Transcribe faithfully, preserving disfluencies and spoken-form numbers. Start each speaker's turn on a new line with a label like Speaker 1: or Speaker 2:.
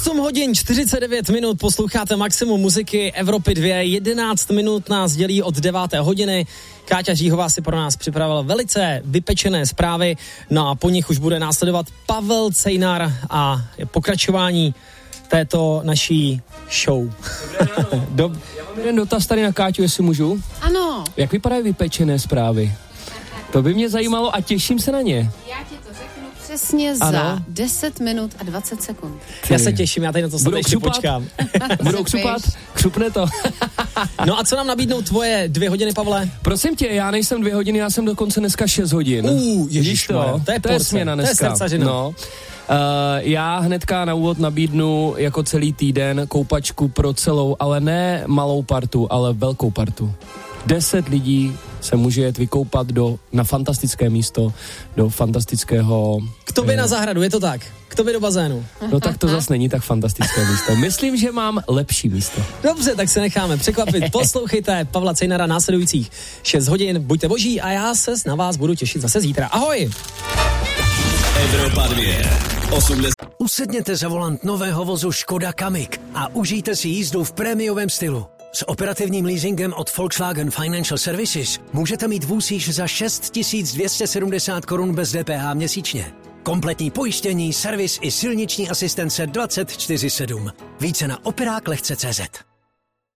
Speaker 1: osm hodin čtyřicet devět minut, posloucháte Maximum muziky Evropy dva, jedenáct minut nás dělí od deváté hodiny. Káťa Žíhová si pro nás připravila velice vypečené zprávy, no a po nich už bude následovat Pavel Cejnar a pokračování této naší show.
Speaker 2: Dob- Já mám jeden dotaz tady na Káťu, jestli můžu.
Speaker 3: Ano.
Speaker 2: Jak vypadají vypečené zprávy? To by mě zajímalo a těším se na ně.
Speaker 3: Já ti to řeknu přesně ano. za deset minut a dvacet sekund.
Speaker 1: Ty. Já se těším, já tady na to se ještě počkám.
Speaker 2: Budou křupat? Křupne to.
Speaker 1: No a co nám nabídnou tvoje dvě hodiny, Pavle?
Speaker 2: Prosím tě, já nejsem dvě hodiny, já jsem dokonce dneska šest hodin.
Speaker 1: Uh, ježišmarja, to je
Speaker 2: to je směna dneska.
Speaker 1: To je srdcařina.
Speaker 2: No. Uh, já hnedka na úvod nabídnu jako celý týden koupačku pro celou, ale ne malou partu, ale velkou partu. Deset lidí se může jet vykoupat do, na fantastické místo, do fantastického...
Speaker 1: K tobě eh, na zahradu, je to tak? K tobě do bazénu.
Speaker 2: No tak to zase není tak fantastické místo. Myslím, že mám lepší místo.
Speaker 1: Dobře, tak se necháme překvapit. Poslouchejte Pavla Cejnara následujících šest hodin. Buďte boží a já se na vás budu těšit zase zítra. Ahoj!
Speaker 4: Evropa dva. osmdesát
Speaker 5: Usedněte za volant nového vozu Škoda Kamiq a užijte si jízdu v prémiovém stylu. S operativním leasingem od Volkswagen Financial Services můžete mít vůz již za šest tisíc dvě stě sedmdesát korun bez D P H měsíčně. Kompletní pojištění, servis i silniční asistence dvacet čtyři sedm. Více na operák lehce tečka cé zet.